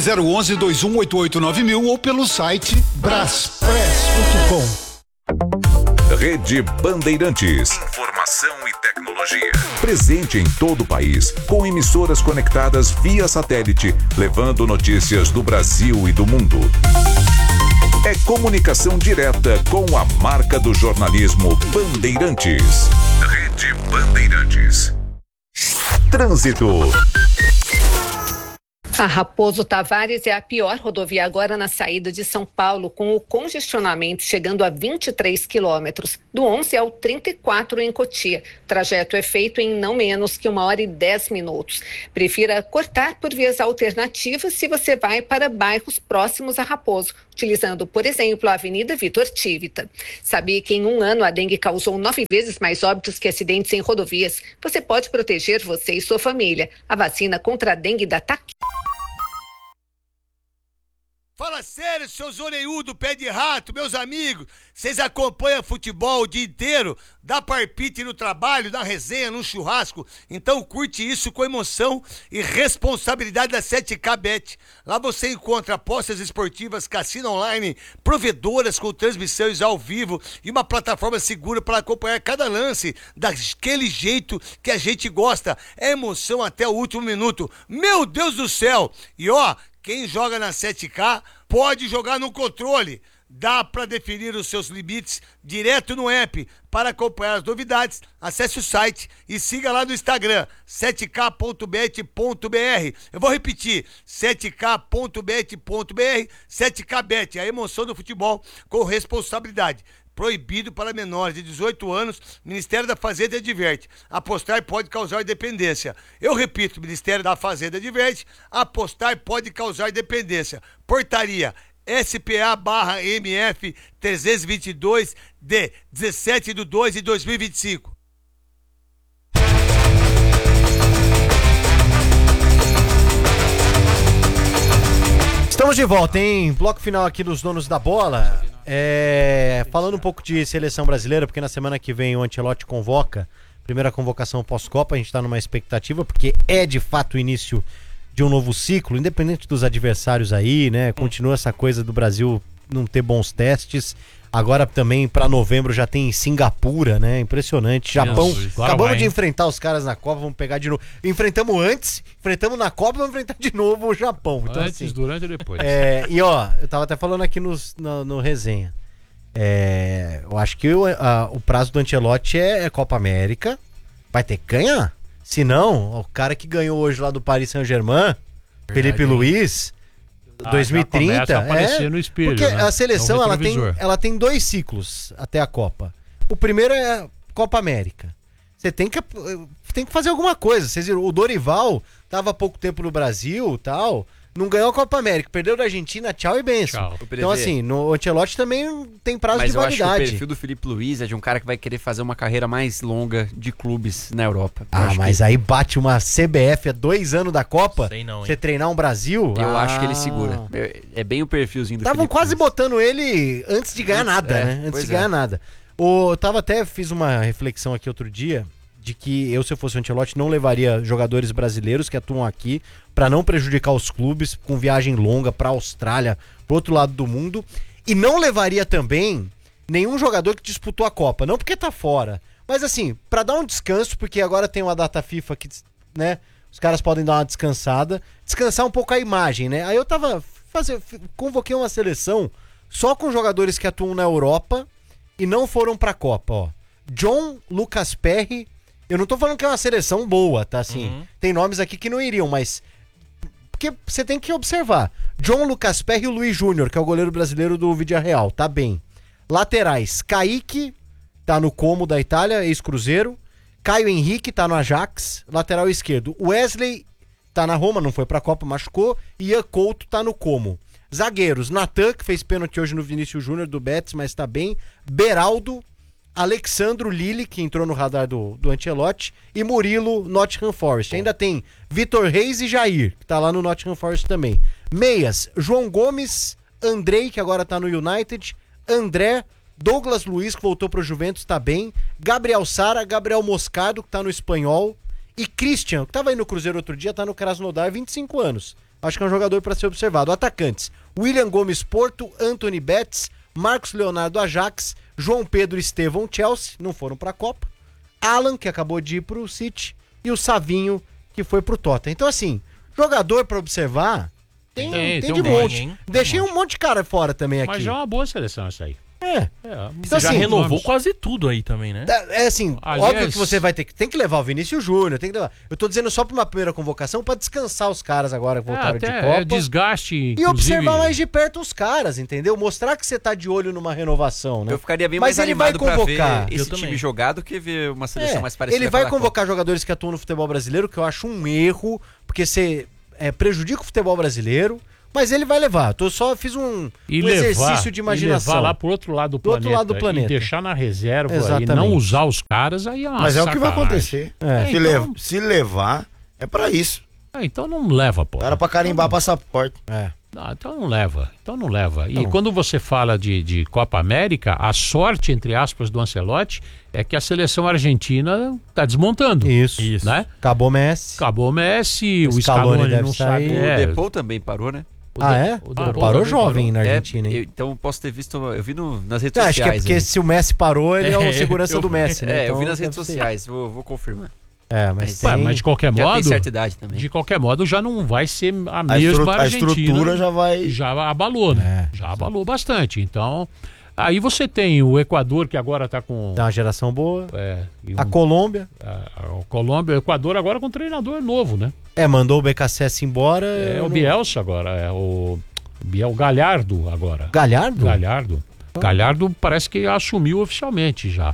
011-2188-9000 ou pelo site braspress.com. Rede Bandeirantes. Informação e tecnologia. Presente em todo o país, com emissoras conectadas via satélite, levando notícias do Brasil e do mundo. É comunicação direta com a marca do jornalismo Bandeirantes. Rede Bandeirantes. Trânsito. A Raposo Tavares é a pior rodovia agora na saída de São Paulo, com o congestionamento chegando a 23 quilômetros, do 11 ao 34 em Cotia. O trajeto é feito em não menos que 1h10. Prefira cortar por vias alternativas se você vai para bairros próximos a Raposo, utilizando, por exemplo, a Avenida Vitor Tivita. Sabia que em um ano a dengue causou 9 vezes mais óbitos que acidentes em rodovias? Você pode proteger você e sua família. A vacina contra a dengue da TAC. Fala sério, seus orelhudos, pé de rato, meus amigos. Vocês acompanham futebol o dia inteiro, dá parpite no trabalho, na resenha, no churrasco. Então curte isso com emoção e responsabilidade da 7K Bet. Lá você encontra apostas esportivas, cassino online, provedoras com transmissões ao vivo e uma plataforma segura para acompanhar cada lance daquele jeito que a gente gosta. É emoção até o último minuto. Meu Deus do céu! E ó, quem joga na 7K pode jogar no controle. Dá para definir os seus limites direto no app. Para acompanhar as novidades, acesse o site e siga lá no Instagram, 7k.bet.br. Eu vou repetir, 7k.bet.br, 7kbet, a emoção do futebol com responsabilidade. Proibido para menores de 18 anos, Ministério da Fazenda adverte. Apostar pode causar dependência. Eu repito, Ministério da Fazenda adverte. Apostar pode causar dependência. Portaria SPA/MF 322 de 17/2/2025. Estamos de volta, hein? Bloco final aqui dos donos da bola. Falando um pouco de seleção brasileira, porque na semana que vem o Ancelotti convoca, primeira convocação pós-Copa, a gente tá numa expectativa, porque é de fato o início de um novo ciclo, independente dos adversários aí, né? Continua essa coisa do Brasil não ter bons testes. Agora também para novembro já tem Singapura, né? Impressionante. Japão, acabamos de enfrentar os caras na Copa, vamos pegar de novo. Enfrentamos antes, enfrentamos na Copa, vamos enfrentar de novo o Japão. Então, antes, assim, durante e depois. E ó, eu tava até falando aqui no resenha. Eu acho que o prazo do Ancelotti é Copa América. Vai ter que ganhar. Se não, o cara que ganhou hoje lá do Paris Saint-Germain, Felipe Luiz, 2030, aparecer no espelho, porque né? a seleção ela tem 2 ciclos até a Copa. O primeiro é Copa América. Você tem que fazer alguma coisa. Vocês viram, o Dorival tava há pouco tempo no Brasil, tal, não ganhou a Copa América, perdeu da Argentina, tchau e benção. Então assim, no Ancelotti também tem prazo de validade. Mas eu acho que o perfil do Felipe Luiz é de um cara que vai querer fazer uma carreira mais longa de clubes na Europa. Aí bate uma CBF há 2 anos da Copa, você treinar um Brasil... Eu acho que ele segura. É bem o perfilzinho do Estavam Felipe quase Luiz. Botando ele antes de ganhar nada, né? Antes de ganhar nada. Eu fiz uma reflexão aqui outro dia, de que se eu fosse o Ancelotti, não levaria jogadores brasileiros que atuam aqui para não prejudicar os clubes com viagem longa para a Austrália, pro outro lado do mundo, e não levaria também nenhum jogador que disputou a Copa, não porque tá fora, mas assim, para dar um descanso, porque agora tem uma data FIFA que, né, os caras podem dar uma descansar um pouco a imagem, né? Aí eu convoquei uma seleção só com jogadores que atuam na Europa e não foram pra Copa, ó. John Lucas Perry. Eu não tô falando que é uma seleção boa, tá? Assim, tem nomes aqui que não iriam, mas... Porque você tem que observar. John Lucas Perry e o Luiz Júnior, que é o goleiro brasileiro do Villarreal, tá bem. Laterais, Kaique, tá no Como da Itália, ex-Cruzeiro. Caio Henrique, tá no Ajax. Lateral esquerdo, Wesley, tá na Roma, não foi pra Copa, machucou. E Ian Couto tá no Como. Zagueiros, Natan, que fez pênalti hoje no Vinícius Júnior do Betis, mas tá bem. Beraldo, Alexandro Lille, que entrou no radar do Ancelotti, e Murilo, Nottingham Forest. Ainda tem Vitor Reis e Jair, que tá lá no Nottingham Forest também. Meias, João Gomes, Andrei, que agora tá no United, André, Douglas Luiz, que voltou pro Juventus, tá bem, Gabriel Sara, Gabriel Moscardo, que tá no Espanhol, e Christian, que tava aí no Cruzeiro outro dia, tá no Krasnodar, 25 anos. Acho que é um jogador para ser observado. Atacantes: William Gomes Porto, Anthony Betts, Marcos Leonardo Ajax, João Pedro Estevão Chelsea, não foram para a Copa. Alan, que acabou de ir pro City, e o Savinho, que foi pro Tottenham. Então, assim, jogador para observar, tem de monte. Hein? Deixei um monte de cara fora também aqui. Mas já é uma boa seleção essa aí. Então, já assim, renovou quase tudo aí também, né? É assim, Aliás, óbvio que você vai tem que levar o Vinícius Júnior, tem que levar. Eu tô dizendo só pra uma primeira convocação pra descansar os caras agora que voltaram de Copa. Desgaste, E inclusive. observar mais de perto os caras, entendeu? Mostrar que você tá de olho numa renovação, né? Eu ficaria bem Mas mais ele vai animado pra convocar. ver Eu esse também. time jogar do que ver uma seleção mais parecida ele vai com a da convocar jogadores que atuam no futebol brasileiro, que eu acho um erro, porque você prejudica o futebol brasileiro. Mas ele vai levar. Só fiz um exercício de imaginação. E levar lá pro outro lado do planeta. outro lado do planeta. E deixar na reserva Exatamente. e não usar os caras, aí é uma Mas é o que vai sacanagem. acontecer. Então- Se levar, é pra isso. Então não leva, pô. Era pra carimbar passaporte. Não, então não leva. E quando você fala de Copa América, a sorte, entre aspas, do Ancelotti é que a seleção argentina tá desmontando. Isso. Né? Acabou o Messi. O Scaloni deve não sair. sabe. O Depou também parou, né? Parou jovem na Argentina, hein? Então posso ter visto, eu vi nas redes Acho sociais. que é porque aí. se o Messi parou, ele é o segurança do Messi, né? eu vi Então, nas redes deve ser. sociais, vou confirmar. Mas Ué, mas de qualquer Já tem modo, certa idade também. de qualquer modo já não vai ser a mesma A Argentina. estrutura já vai... Já abalou, né? Já abalou bastante. Então, aí você tem o Equador, que agora tá com... Tá uma geração boa. e A Colômbia. o Colômbia, o Equador agora com um treinador novo, né? Mandou o BKSS embora. O Bielsa agora, o Galhardo agora. Galhardo? Galhardo parece que assumiu oficialmente já.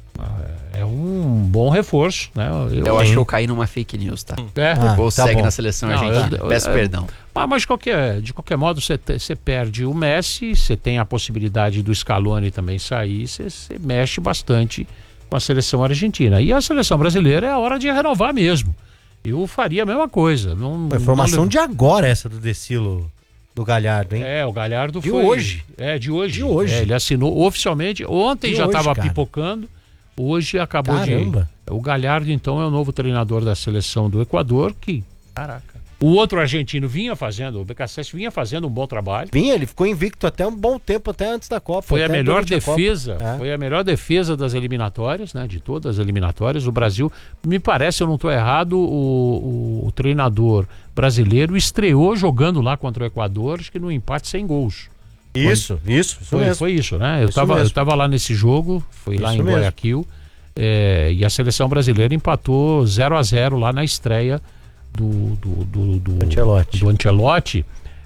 É um bom reforço, né? Eu acho que eu caí numa fake news, tá? Ou tá segue bom. na seleção Não, argentina. Peço perdão. Mas de qualquer modo, você perde o Messi, você tem a possibilidade do Scaloni também sair, você mexe bastante com a seleção argentina. E a seleção brasileira é a hora de renovar mesmo. Eu faria a mesma coisa. Foi informação de agora essa do Decilo do Galhardo, hein? O Galhardo de foi... hoje. De hoje. De hoje. Ele assinou oficialmente. Ontem De já hoje, estava cara. pipocando. Hoje acabou Caramba. O Galhardo, então, é o novo treinador da seleção do Equador, que... Caraca. O outro argentino o BKSS vinha fazendo um bom trabalho. Ele ficou invicto até um bom tempo, até antes da Copa. Foi a até melhor durante a Copa. defesa, foi a melhor defesa das eliminatórias, né? De todas as eliminatórias. O Brasil, me parece, eu não estou errado, o treinador brasileiro estreou jogando lá contra o Equador, acho que no empate sem gols. Isso mesmo. Foi isso, né? Eu mesmo. estava lá nesse jogo, foi lá Isso em mesmo. Guayaquil, e a seleção brasileira empatou 0-0 lá na estreia do Ancelotti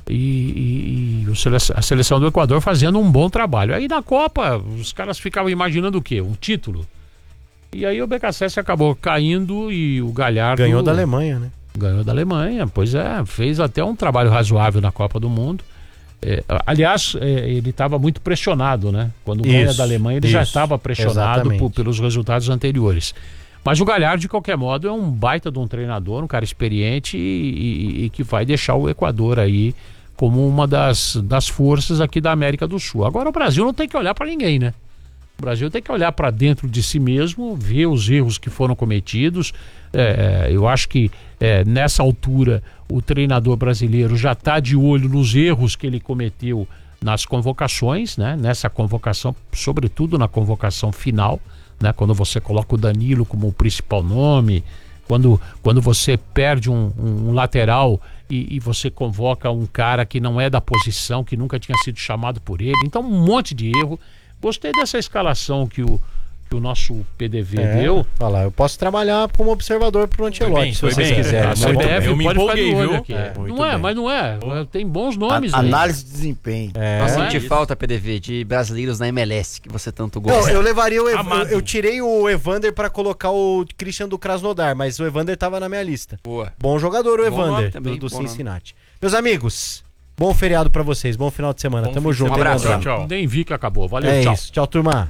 e a seleção do Equador fazendo um bom trabalho. Aí na Copa, os caras ficavam imaginando o quê? Um título. E aí o BKSS acabou caindo e o Galhardo... Ganhou da Alemanha, né? Ganhou da Alemanha, pois fez até um trabalho razoável na Copa do Mundo. Aliás, ele estava muito pressionado, né? Quando ganha da Alemanha, ele já estava pressionado pelos resultados anteriores. Mas o Galhardo, de qualquer modo, é um baita de um treinador, um cara experiente e que vai deixar o Equador aí como uma das forças aqui da América do Sul. Agora o Brasil não tem que olhar para ninguém, né? O Brasil tem que olhar para dentro de si mesmo, ver os erros que foram cometidos. Eu acho que nessa altura o treinador brasileiro já está de olho nos erros que ele cometeu nas convocações, né? Nessa convocação, sobretudo na convocação final, né? Quando você coloca o Danilo como o principal nome, quando você perde um lateral e você convoca um cara que não é da posição, que nunca tinha sido chamado por ele. Então um monte de erro. Gostei dessa escalação que o nosso PDV deu. Eu posso trabalhar como observador pro Ancelotti, se vocês quiserem. A CBF eu me pode ficar de empolguei, olho viu? aqui. Mas não é. Tem bons nomes. Análise de desempenho. Nós senti falta, PDV, de brasileiros na MLS, que você tanto Não, gosta. eu levaria o Amado. eu tirei o Evander pra colocar o Christian do Krasnodar, mas o Evander tava na minha lista. Boa. Bom jogador o Bom nome Evander, também, do bom nome. Cincinnati. Meus amigos, bom feriado pra vocês, bom final de semana. Tamo junto. Um abraço. hein, André? Tchau. Nem vi que acabou. Valeu, É tchau. isso. Tchau, turma.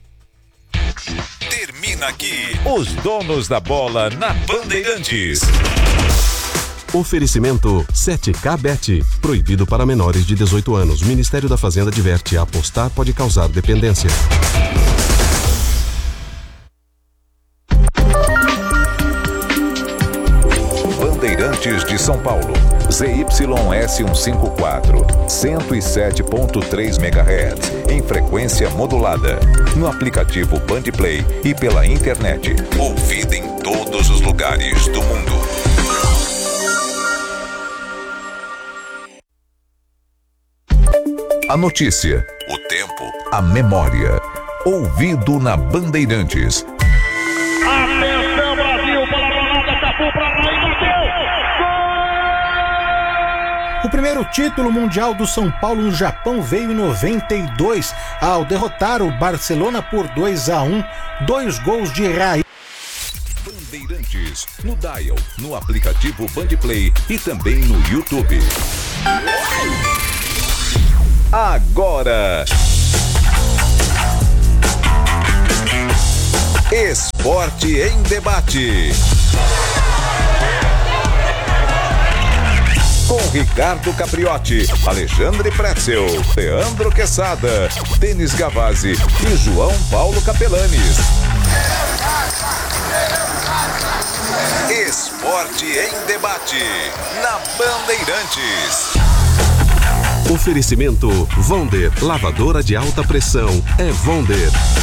Termina aqui os donos da bola na Bandeirantes. Oferecimento 7K Bet. Proibido para menores de 18 anos. Ministério da Fazenda adverte: apostar pode causar dependência. Bandeirantes Bandeirantes de São Paulo. ZYS154, 107.3 MHz, em frequência modulada. No aplicativo Bandplay e pela internet. Ouvida em todos os lugares do mundo. A notícia, o tempo, a memória. Ouvido na Bandeirantes. Atenção, Brasil, para a Ronaldo, Cafu para lá e bateu! O primeiro título mundial do São Paulo no Japão veio em 92, ao derrotar o Barcelona por 2-1, 2 gols de Raí. Bandeirantes, no Dial, no aplicativo Bandplay e também no YouTube. Agora, Esporte em Debate. Com Ricardo Capriotti, Alexandre Pretzel, Leandro Quesada, Denis Gavazzi e João Paulo Capelanes. Esporte em Debate, na Bandeirantes. Oferecimento Vonder, lavadora de alta pressão é Vonder.